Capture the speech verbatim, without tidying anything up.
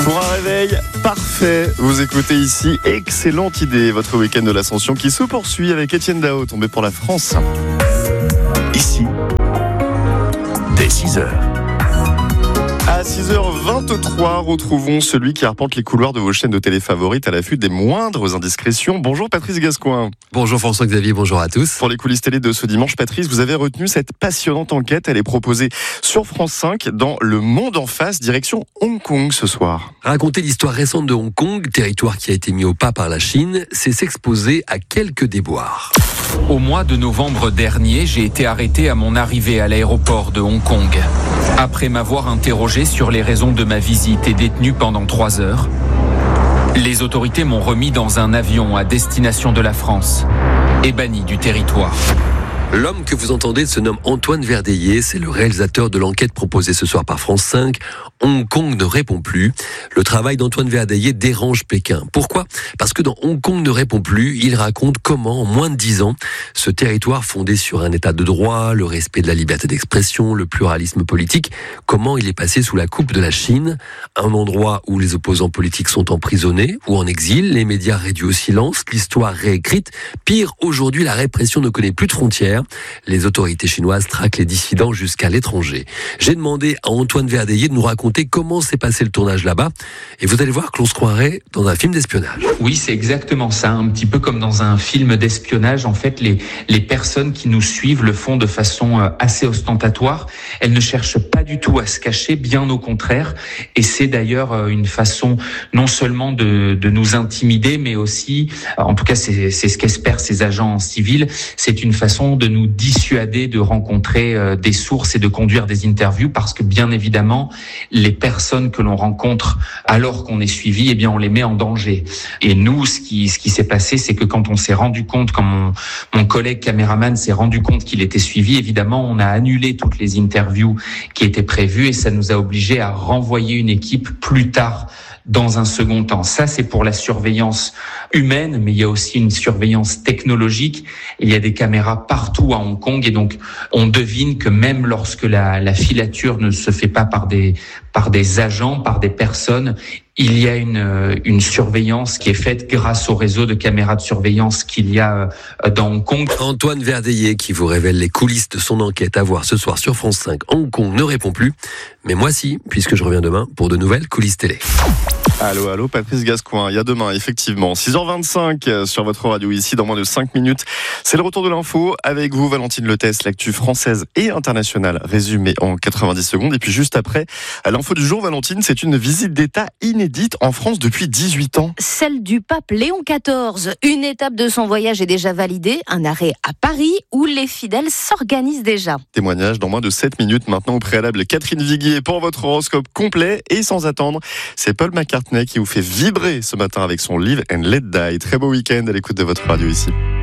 Pour un réveil parfait, vous écoutez ici Excellente idée, votre week-end de l'Ascension qui se poursuit avec Étienne Dao, tombé pour la France. Ici, dès six heures. À six heures vingt-trois, retrouvons celui qui arpente les couloirs de vos chaînes de télé favorites à l'affût des moindres indiscrétions. Bonjour Patrice Gascoin. Bonjour François-Xavier, bonjour à tous. Pour les coulisses télé de ce dimanche, Patrice, vous avez retenu cette passionnante enquête. Elle est proposée sur France cinq dans Le Monde en face, direction Hong Kong ce soir. Raconter l'histoire récente de Hong Kong, territoire qui a été mis au pas par la Chine, c'est s'exposer à quelques déboires. Au mois de novembre dernier, j'ai été arrêté à mon arrivée à l'aéroport de Hong Kong. Après m'avoir interrogé sur les raisons de ma visite et détenu pendant trois heures, les autorités m'ont remis dans un avion à destination de la France et banni du territoire. L'homme que vous entendez se nomme Antoine Verdeillet, c'est le réalisateur de l'enquête proposée ce soir par France cinq. Hong Kong ne répond plus. Le travail d'Antoine Verdeillet dérange Pékin. Pourquoi ? Parce que dans Hong Kong ne répond plus, il raconte comment, en moins de dix ans, ce territoire fondé sur un état de droit, le respect de la liberté d'expression, le pluralisme politique, comment il est passé sous la coupe de la Chine, un endroit où les opposants politiques sont emprisonnés ou en exil, les médias réduits au silence, l'histoire réécrite. Pire, aujourd'hui, la répression ne connaît plus de frontières. Les autorités chinoises traquent les dissidents jusqu'à l'étranger. J'ai demandé à Antoine Verdeillet de nous raconter comment s'est passé le tournage là-bas. Et vous allez voir que l'on se croirait dans un film d'espionnage. Oui, c'est exactement ça. Un petit peu comme dans un film d'espionnage. En fait, les, les personnes qui nous suivent le font de façon assez ostentatoire. Elles ne cherchent pas du tout à se cacher, bien au contraire. Et c'est d'ailleurs une façon non seulement de, de nous intimider, mais aussi, en tout cas, c'est, c'est ce qu'espèrent ces agents civils, c'est une façon de nous dissuader de rencontrer euh, des sources et de conduire des interviews, parce que bien évidemment, les personnes que l'on rencontre alors qu'on est suivi, eh bien, on les met en danger. Et nous, ce qui, ce qui s'est passé, c'est que quand on s'est rendu compte, quand mon, mon collègue caméraman s'est rendu compte qu'il était suivi, évidemment, on a annulé toutes les interviews qui étaient prévues et ça nous a obligés à renvoyer une équipe plus tard dans un second temps. Ça, c'est pour la surveillance humaine, mais il y a aussi une surveillance technologique. Il y a des caméras partout à Hong Kong et donc on devine que même lorsque la, la filature ne se fait pas par des, par des agents, par des personnes, il y a une, une surveillance qui est faite grâce au réseau de caméras de surveillance qu'il y a dans Hong Kong. Antoine Verdeillet qui vous révèle les coulisses de son enquête à voir ce soir sur France cinq. Hong Kong ne répond plus, mais moi si, puisque je reviens demain pour de nouvelles coulisses télé. Allô, allô, Patrice Gascoin. Il y a demain, effectivement, six heures vingt-cinq sur votre radio ici, dans moins de cinq minutes. C'est le retour de l'info avec vous, Valentine Letès, l'actu française et internationale résumée en quatre-vingt-dix secondes. Et puis juste après, à l'info du jour, Valentine, c'est une visite d'État inédite en France depuis dix-huit ans. Celle du pape Léon quatorze. Une étape de son voyage est déjà validée. Un arrêt à Paris où les fidèles s'organisent déjà. Témoignage dans moins de sept minutes. Maintenant, au préalable, Catherine Viguier pour votre horoscope complet. Et sans attendre, c'est Paul McCartney qui vous fait vibrer ce matin avec son Live and Let Die. Très beau week-end à l'écoute de votre radio ici.